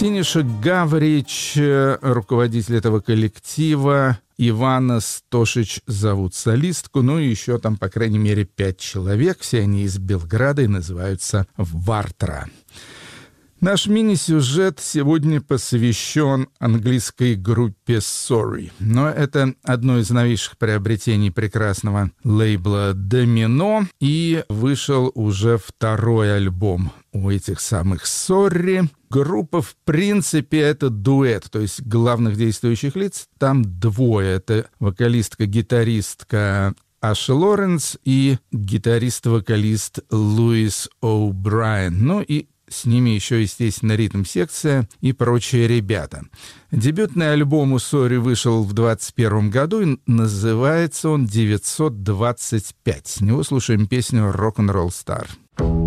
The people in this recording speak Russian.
Синиша Гаврич, руководитель этого коллектива, Ивана Стошич зовут солистку, ну и еще там, по крайней мере, 5 человек, все они из Белграда и называются «Вартра». Наш мини-сюжет сегодня посвящен английской группе Sorry. Но это одно из новейших приобретений прекрасного лейбла Domino. И вышел уже второй альбом у этих самых Sorry. Группа, в принципе, это дуэт, то есть главных действующих лиц там двое. Это вокалистка-гитаристка Аша Лоренс и гитарист-вокалист Луис О'Брайен. Ну и с ними еще, естественно, ритм-секция и прочие ребята. Дебютный альбом у Sorry вышел в 2021 году, и называется он «925». С него слушаем песню «Rock'n'Roll Star».